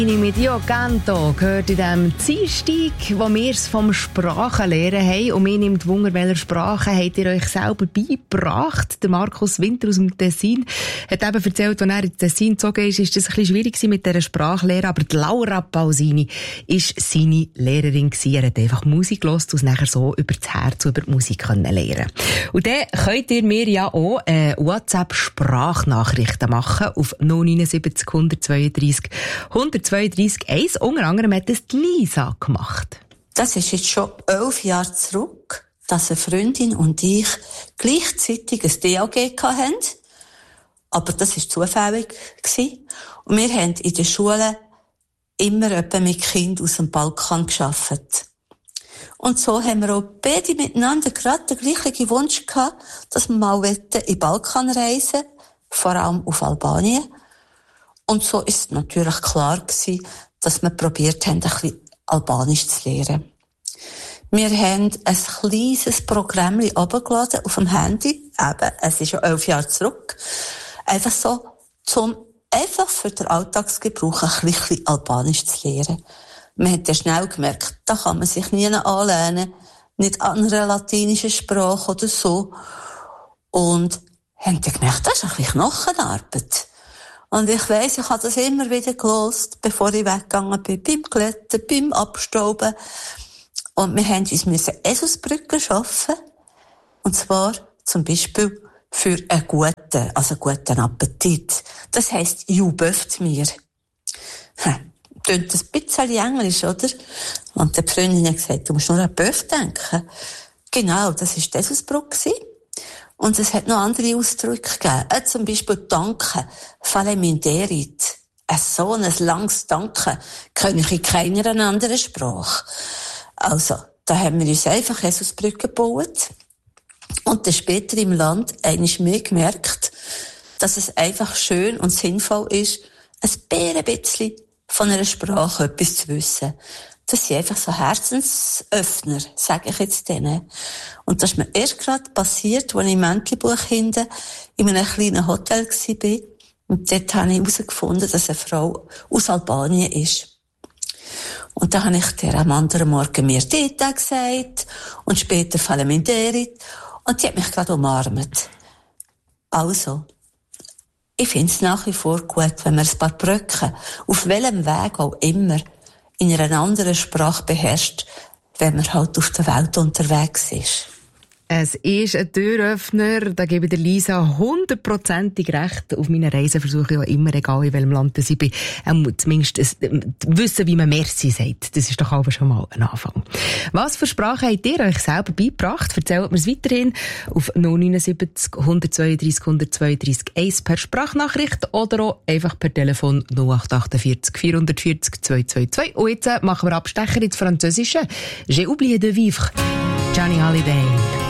Mit Io Canto gehört in diesem Dienstag, wo wir es vom Sprachenlernen haben. Und mir nimmt Wunder, welche Sprachen habt ihr euch selber beigebracht? Der Markus Winter aus dem Tessin hat eben erzählt, als er ins Tessin gezogen ist das ein bisschen schwierig mit dieser Sprachlehre. Aber die Laura Pausini war seine Lehrerin gewesen. Er hat einfach Musik gehört und nachher so über das Herz, über die Musik lernen. Und dann könnt ihr mir ja auch WhatsApp-Sprachnachrichten machen auf 079 132 132 1. Unter anderem hat es die Lisa gemacht. Das ist jetzt schon 11 Jahre zurück, dass eine Freundin und ich gleichzeitig ein DAG hatten. Aber das war zufällig. Und wir haben in der Schule immer etwa mit Kindern aus dem Balkan gearbeitet. Und so haben wir auch beide miteinander gerade den gleichen Wunsch gehabt, dass wir mal in den Balkan reisen, vor allem auf Albanien. Und so ist natürlich klar gewesen, dass wir probiert haben, ein bisschen Albanisch zu lernen. Wir haben ein kleines Programm runtergeladen auf dem Handy. Eben, es ist schon 11 Jahre zurück. Einfach so, einfach für den Alltagsgebrauch ein bisschen Albanisch zu lernen. Wir haben ja schnell gemerkt, da kann man sich nie anlehnen, nicht an einer latinischen Sprache oder so. Und haben dann gemerkt, das ist ein bisschen Knochenarbeit. Und ich weiss, ich habe das immer wieder gehört, bevor ich weggegangen bin, beim Glätten, beim Abstauben. Und wir mussten uns Eselsbrücken schaffen. Und zwar zum Beispiel für einen guten Appetit. Das heisst, juböft mir. Tönt ein bisschen Englisch, oder? Und die Freundin hat gesagt, du musst nur an Böff denken. Genau, das war die Eselsbrücke. Und es hat noch andere Ausdrücke gegeben. Zum Beispiel Danke, Faleminderit. So ein langes Danke kann ich in keiner anderen Sprache. Also, da haben wir uns einfach Eselsbrücken gebaut. Und dann später im Land einmal mehr gemerkt, dass es einfach schön und sinnvoll ist, ein bisschen von einer Sprache etwas zu wissen. Das sind einfach so Herzensöffner, sage ich jetzt denen. Und das ist mir erst gerade passiert, als ich im Mäntelbuch hinten in einem kleinen Hotel war. Und dort habe ich herausgefunden, dass eine Frau aus Albanien ist. Und da habe ich der am anderen Morgen mir Dita gesagt und später Faleminderit. Und die hat mich gerade umarmt. Also, ich finde es nach wie vor gut, wenn man ein paar Brücken, auf welchem Weg auch immer, in einer anderen Sprache beherrscht, wenn man halt auf der Welt unterwegs ist. Es ist ein Türöffner, da gebe ich der Lisa 100%ig recht. Auf meinen Reisen versuche ich auch immer, egal in welchem Land ich bin, zumindest wissen, wie man Merci sagt. Das ist doch aber schon mal ein Anfang. Was für Sprachen habt ihr euch selber beigebracht? Erzählt mir es weiterhin auf 079 132 132 1 per Sprachnachricht oder auch einfach per Telefon 0848 440 222. Und jetzt machen wir Abstecher ins Französische. J'ai oublié de vivre. Johnny Hallyday.